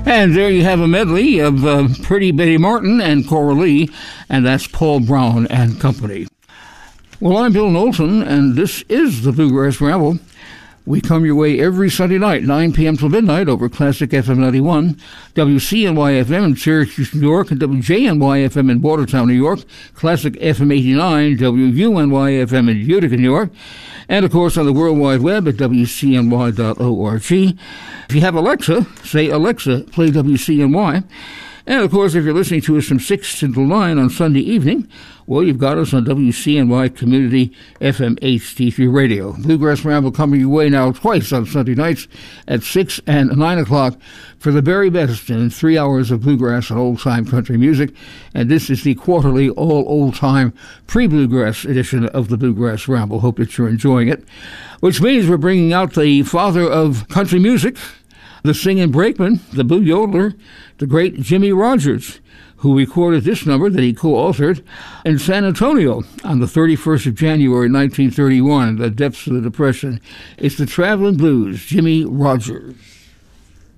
And there you have a medley of Pretty Betty Martin and Cora Lee, and that's Paul Brown and Company. Well, I'm Bill Knowlton, and this is the Bluegrass Ramble. We come your way every Sunday night, 9 p.m. till midnight over Classic FM 91, WCNY-FM in Syracuse, New York, and WJNY-FM in Watertown, New York, Classic FM 89, WUNY-FM in Utica, New York, and, of course, on the World Wide Web at WCNY.org. If you have Alexa, say, Alexa, play WCNY. And, of course, if you're listening to us from 6 until 9 on Sunday evening, well, you've got us on WCNY Community FM HD3 Radio. Bluegrass Ramble coming your way now twice on Sunday nights at 6 and 9 o'clock for the very best in 3 hours of bluegrass and old-time country music. And this is the quarterly all-old-time pre-bluegrass edition of the Bluegrass Ramble. Hope that you're enjoying it. Which means we're bringing out the father of country music, the singing brakeman, the blue yodeler, the great Jimmie Rodgers, who recorded this number that he co-authored in San Antonio on the 31st of January, 1931, in the depths of the Depression. It's the Traveling Blues, Jimmie Rodgers.